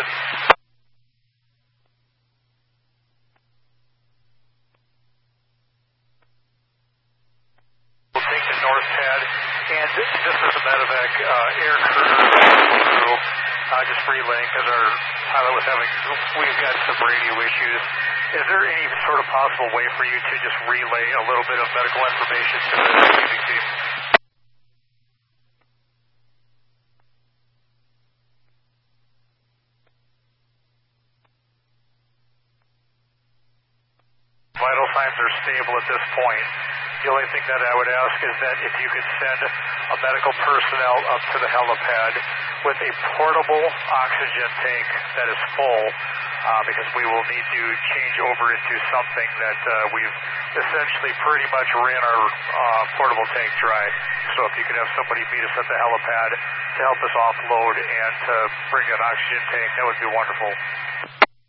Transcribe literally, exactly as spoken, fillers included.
ahead. We'll take the north pad, and this, this is a medevac uh, air crew. Uh, just relaying because our pilot was having, we've got some radio issues. Is there any sort of possible way for you to just relay a little bit of medical information to the receiving team? Vital signs are stable at this point. The only thing that I would ask is that if you could send a medical personnel up to the helipad with a portable oxygen tank that is full, uh, because we will need to change over into something that uh, we've essentially pretty much ran our uh, portable tank dry. So if you could have somebody meet us at the helipad to help us offload and to bring an oxygen tank, that would be wonderful.